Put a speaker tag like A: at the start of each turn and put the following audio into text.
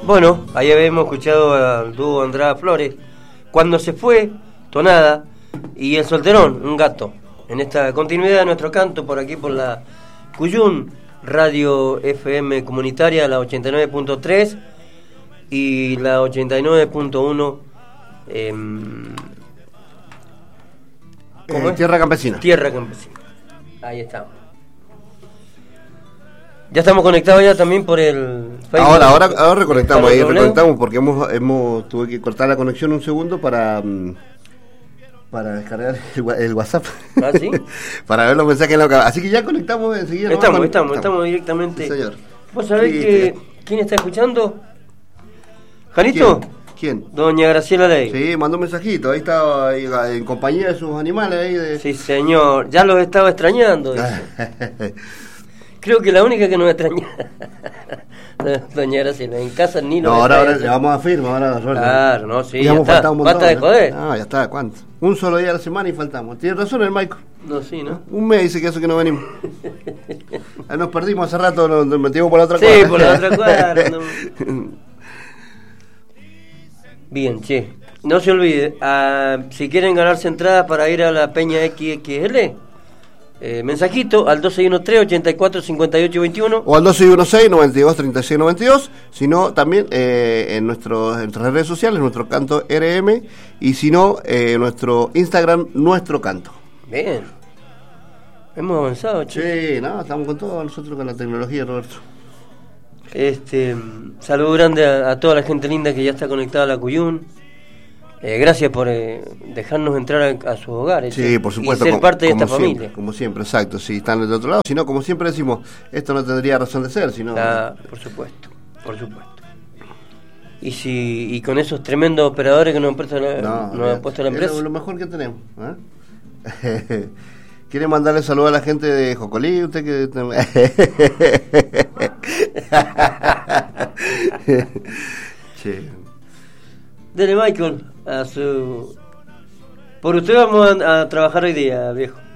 A: Bueno, ahí habíamos escuchado al dúo Andrada Flores, Cuando se fue, Tonada, y El Solterón, Un gato. En esta continuidad de nuestro canto por aquí por la Cuyún, Radio FM comunitaria, la 89.3 y la 89.1
B: Tierra Campesina.
A: Tierra Campesina. Ahí estamos. Ya estamos conectados ya también por el Facebook.
B: Ahora reconectamos porque tuve que cortar la conexión un segundo para descargar el WhatsApp.
A: ¿Ah, sí?
B: Para ver los mensajes en la cámara. Así que ya conectamos enseguida.
A: Estamos directamente.
B: Sí, señor.
A: ¿Vos sabés quién está escuchando? ¿Janito?
B: ¿Quién?
A: Doña Graciela Ley.
B: Sí, mandó un mensajito. Ahí está en compañía de sus animales.
A: Sí, señor. Ya los estaba extrañando. Creo que la única que nos extraña Doña Graciela, en casa ni lo.
B: No, ahora le vamos a firmar, ahora
A: claro, no, sí, ya
B: está.
A: Basta de joder.
B: No, ya está, ¿cuánto? Un solo día a la semana y faltamos. Tiene razón el Michael.
A: No, sí, ¿no?
B: Un mes dice que eso que no venimos. Nos perdimos hace rato, nos metimos por la otra cuadra.
A: Sí, por la otra cuadra. No. Bien, che. No se olvide, si quieren ganarse entradas para ir a la Peña XXL, mensajito al 2613-845821
B: o al 2616-923692, sino también en nuestras redes sociales, nuestro canto RM, y si no, nuestro Instagram, nuestro canto.
A: Bien, hemos avanzado, che.
B: Sí, no, estamos con todo nosotros con la tecnología, Roberto.
A: Saludo grande a toda la gente linda que ya está conectada a la Cuyún. Gracias por dejarnos entrar a sus hogares.
B: Sí, por supuesto.
A: Y ser parte de esta familia.
B: Siempre, como siempre, exacto. Si están del otro lado, si no, como siempre decimos, esto no tendría razón de ser, sino.
A: Por supuesto. Y con esos tremendos operadores que nos han puesto la empresa.
B: Es lo mejor que tenemos. ¿Quiere mandarle saludos a la gente de Jocolí? Usted que. Sí.
A: Dele, Michael, por usted vamos a trabajar hoy día, viejo.